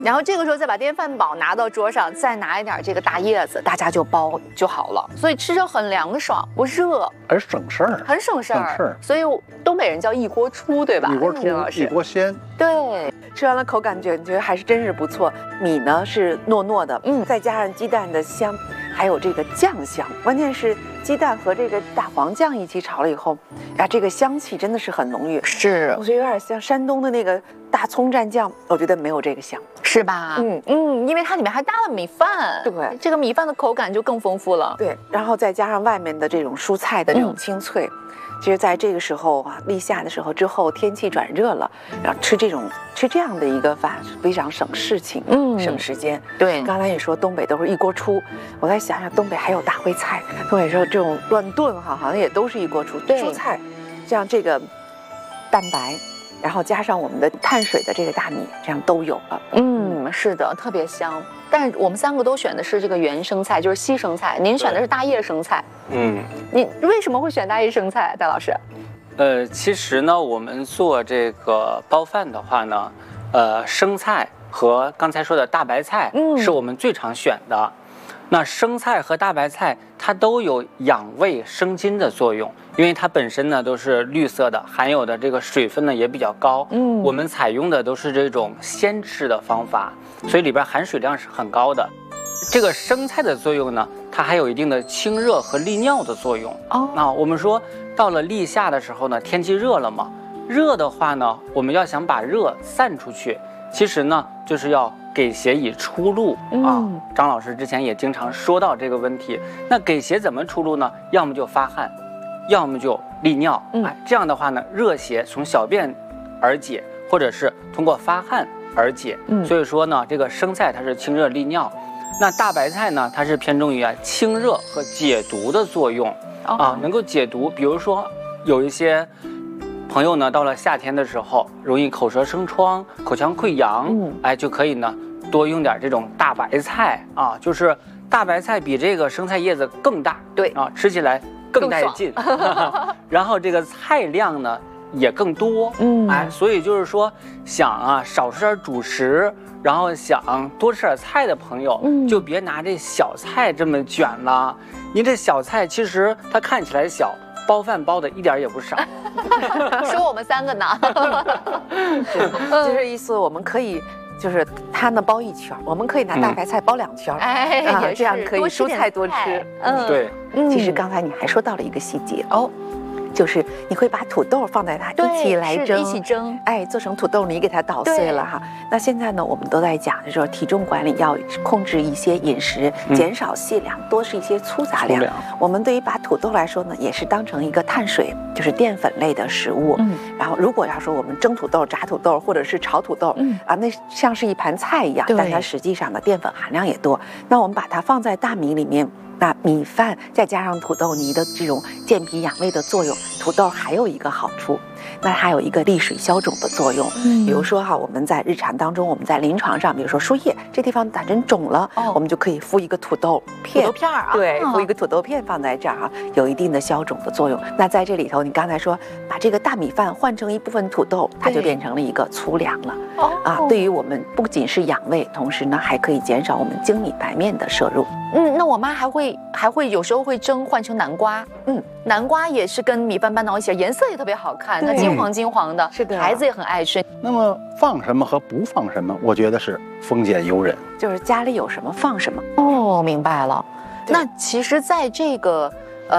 然后这个时候再把电饭煲拿到桌上，再拿一点这个大叶子，大家就煲就好了。所以吃着很凉爽，不热， 而省事儿， 很省事儿。所以东北人叫一锅出，对吧？ 一锅出，一锅鲜。 对， 吃完了口感觉得还是真是不错。米呢是糯糯的，再加上鸡蛋的香，还有这个酱香，关键是鸡蛋和这个大黄酱一起炒了以后，啊，这个香气真的是很浓郁。 是， 我觉得有点像山东的那个大葱蘸酱，我觉得没有这个香， 是吧？因为它里面还搭了米饭， 对， 这个米饭的口感就更丰富了。 对，然后再加上外面的这种蔬菜的这种清脆。其实，在这个时候啊，立夏的时候之后，天气转热了，然后吃这样的一个饭非常省事情，省时间。 对， 刚才也说东北都是一锅出，我再想想东北还有大烩菜，东北说这种乱炖哈，好像也都是一锅出。蔬菜，像这个蛋白，然后加上我们的碳水的这个大米，这样都有了。 是的，特别香。但是我们3个都选的是这个原生菜，就是西生菜。您选的是大叶生菜。你为什么会选大叶生菜，戴老师？ 其实呢，我们做这个煲饭的话呢，生菜和刚才说的大白菜是我们最常选的。那生菜和大白菜它都有养胃生津的作用，因为它本身呢都是绿色的，含有的这个水分呢也比较高。我们采用的都是这种鲜吃的方法，所以里边含水量是很高的。这个生菜的作用呢，它还有一定的清热和利尿的作用。那我们说到了立夏的时候呢，天气热了嘛，热的话呢，我们要想把热散出去，其实呢就是要给血以出路啊。张老师之前也经常说到这个问题。那给血怎么出路呢？要么就发汗，要么就利尿。这样的话呢，热邪从小便而解，或者是通过发汗而解。所以说呢，这个生菜它是清热利尿，那大白菜呢，它是偏重于清热和解毒的作用能够解毒。比如说有一些朋友呢，到了夏天的时候，容易口舌生疮、口腔溃疡，就可以呢多用点这种大白菜啊，就是大白菜比这个生菜叶子更大， 对吃起来更带劲，然后这个菜量呢也更多，所以就是说想少吃点主食，然后想多吃点菜的朋友，就别拿这小菜这么卷了。您这小菜其实它看起来小，煲饭煲的一点也不少。 说我们3个呢， 就是意思我们可以。就是它呢包1圈，我们可以拿大白菜包2圈，这样可以蔬菜多吃。 对。 其实刚才你还说到了一个细节就是你会把土豆放在它一起来蒸， 一起蒸， 做成土豆泥给它捣碎了哈。那现在呢，我们都在讲的就是体重管理，要控制一些饮食，减少细粮，多吃一些粗杂粮。我们对于把土豆来说呢，也是当成一个碳水，就是淀粉类的食物。然后如果要说我们蒸土豆、炸土豆或者是炒土豆，那像是一盘菜一样，但它实际上的淀粉含量也多。那我们把它放在大米里面。那米饭再加上土豆泥的这种健脾养胃的作用，土豆还有一个好处，那还有一个利水消肿的作用。比如说我们在日常当中，我们在临床上，比如说输液这地方打针肿了，我们就可以敷一个土豆片，对，敷一个土豆片放在这儿有一定的消肿的作用。那在这里头，你刚才说把这个大米饭换成一部分土豆，它就变成了一个粗粮了。对于我们不仅是养胃，同时呢还可以减少我们精米白面的摄入。 那我妈还会有时候会蒸换成南瓜，南瓜也是跟米饭拌到一起，颜色也特别好看，它金黄的， 是的， 孩子也很爱吃。 那么放什么和不放什么，我觉得是丰俭由人， 就是家里有什么放什么。 明白了。那其实在这个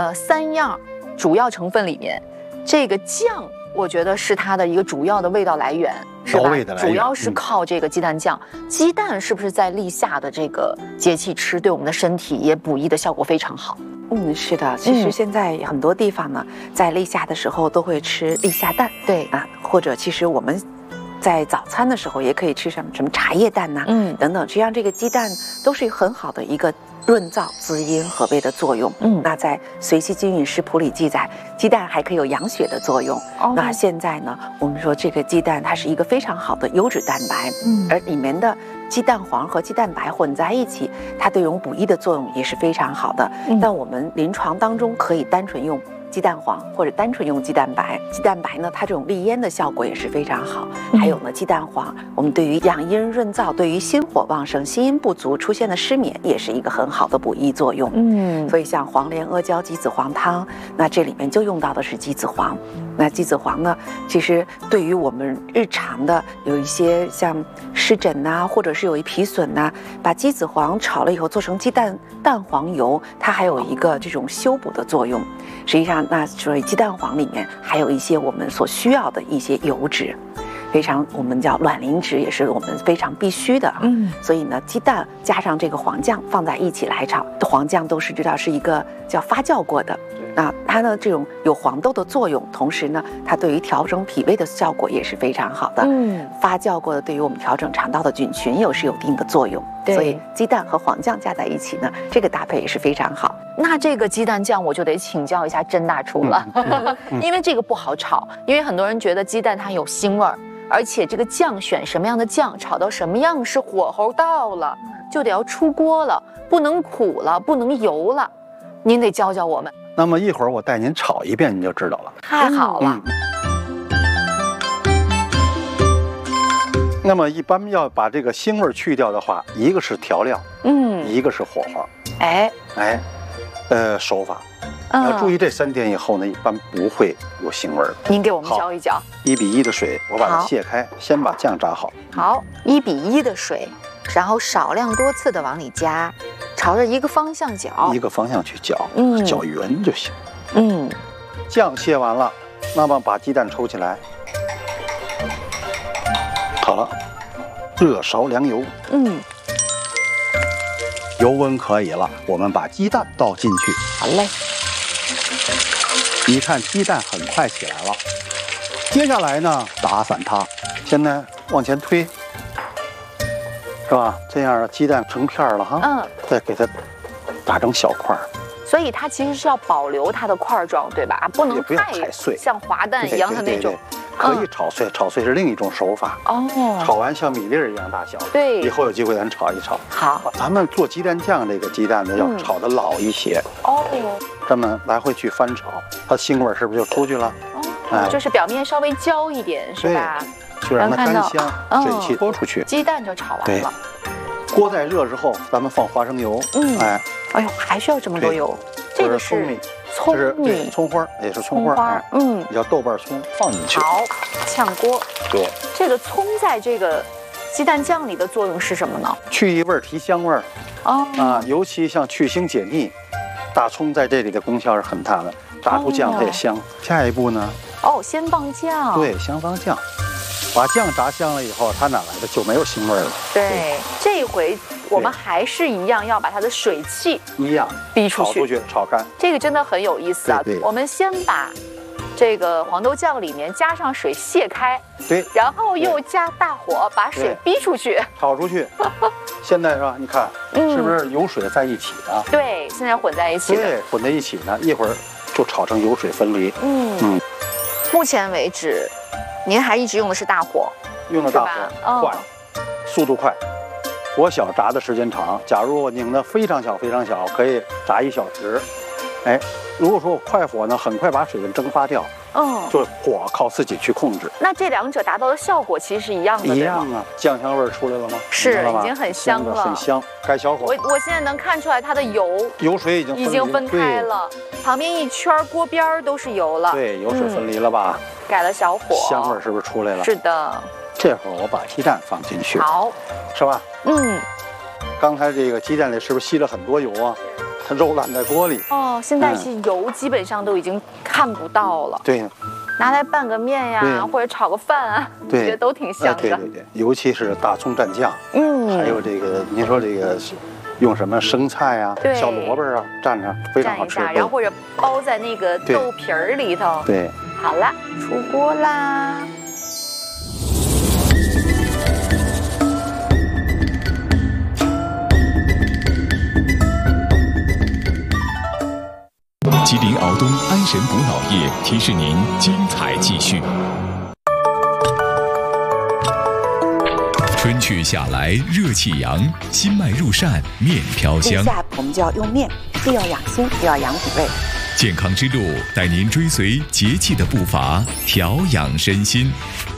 3样主要成分里面，这个酱我觉得是它的一个主要的味道来源，是吧？主要是靠这个鸡蛋酱。鸡蛋是不是在立夏的这个节气吃，对我们的身体也补益的效果非常好？ 是的。其实现在很多地方呢，在立夏的时候都会吃立夏蛋， 对或者其实我们在早餐的时候也可以吃什么茶叶蛋呐，等等，实际上这个鸡蛋都是很好的一个润燥、滋阴和胃的作用。那在《随息金运食谱》里记载，鸡蛋还可以有养血的作用。那现在呢，我们说这个鸡蛋它是一个非常好的优质蛋白，而里面的鸡蛋黄和鸡蛋白混在一起，它对我们补益的作用也是非常好的。但我们临床当中可以单纯用鸡蛋黄，或者单纯用鸡蛋白。鸡蛋白呢，它这种利咽的效果也是非常好。还有呢，鸡蛋黄，我们对于养阴润燥，对于心火旺盛、心阴不足出现的失眠，也是一个很好的补益作用。所以像黄连阿胶鸡子黄汤，那这里面就用到的是鸡子黄。那鸡子黄呢，其实对于我们日常的有一些像湿疹呐，或者是有一皮损呐，把鸡子黄炒了以后做成蛋黄油，它还有一个这种修补的作用。实际上，那所以鸡蛋黄里面还有一些我们所需要的一些油脂。非常，我们叫卵磷脂，也是我们非常必须的。所以呢，鸡蛋加上这个黄酱放在一起来炒，黄酱都是知道是一个叫发酵过的。那它呢，这种有黄豆的作用，同时呢，它对于调整脾胃的效果也是非常好的。发酵过的对于我们调整肠道的菌群也是有一定的作用。所以鸡蛋和黄酱加在一起呢，这个搭配也是非常好。 那这个鸡蛋酱我就得请教一下甄大厨了，因为这个不好炒，因为很多人觉得鸡蛋它有腥味儿。而且这个酱选什么样的酱，炒到什么样是火候到了，就得要出锅了，不能苦了，不能油了。您得教教我们。 那么一会儿我带您炒一遍，您就知道了。 太好了。 那么一般要把这个腥味去掉的话，一个是调料，一个是火候。手法。要注意这3点以后呢，一般不会有腥味的。 您给我们教一教。 1比1的水，我把它卸开，先把酱炸好。 好，1比1的水，然后少量多次的往里加，朝着一个方向搅， 一个方向去搅，搅匀就行。酱卸完了，那么把鸡蛋抽起来，好了，热烧凉油。油温可以了，我们把鸡蛋倒进去。 好嘞。 你看鸡蛋很快起来了，接下来呢，打散它，现在往前推，是吧？这样鸡蛋成片了哈。再给它打成小块。 所以它其实是要保留它的块状，对吧？不能太碎， 像滑蛋一样的那种。 可以炒碎，炒碎是另一种手法。炒完像米粒儿一样大小。 对， 以后有机会咱炒一炒。 好， 咱们做鸡蛋酱，这个鸡蛋呢要炒的老一些。这么来回去翻炒，它腥味是不是就出去了？ 就是表面稍微焦一点，是吧？ 就让它干香，水气拖出去， 鸡蛋就炒完了。 锅在热之后，咱们放花生油。 哎呦，还需要这么多油？这个是葱米，葱花也是葱花，也叫豆瓣葱，放进去。 好，炝锅。 对， 这个葱在这个鸡蛋酱里的作用是什么呢？ 去异味，提香味。尤其像去腥解腻，大葱在这里的功效是很大的，炸出酱它也香。下一步呢？ 先放酱。 对，先放酱，把酱炸香了以后，它哪来的就没有腥味了。 对，这回我们还是一样要把它的水汽逼出去， 炒干。 这个真的很有意思啊！我们先把这个黄豆酱里面加上水卸开，然后又加大火把水逼出去， 炒出去。现在是吧？你看，是不是油水在一起的？ 对，现在混在一起。 对，混在一起呢，一会儿就炒成油水分离。 目前为止，您还一直用的是大火， 用的大火，快，速度快。火小炸的时间长，假如我拧的非常小，可以炸1小时。如果说我快火呢，很快把水分蒸发掉。就火靠自己去控制。 那这两者达到的效果其实是一样的， 一样啊，酱香味出来了吗？ 是，已经很香了， 很香。改小火。 我现在能看出来它的油水已经分开了，旁边一圈锅边都是油了。 对，油水分离了吧？ 改了小火， 香味是不是出来了？ 是的。 这会儿我把鸡蛋放进去， 好， 是吧？刚才这个鸡蛋里是不是吸了很多油啊？它肉烂在锅里。 现在是油基本上都已经看不到了。 对， 拿来拌个面呀，或者炒个饭啊，我觉得都挺香的。 对，尤其是大葱蘸酱，还有这个您说这个用什么生菜啊、小萝卜啊蘸着，非常好吃。 然后或者包在那个豆皮儿里头。 对， 好了，出锅啦。 吉林敖东安神补脑液提示您精彩继续。春去夏来热气扬，心脉入善面飘香。 接下来我们就要用面，既要养心又要养脾胃。 健康之路带您追随节气的步伐，调养身心。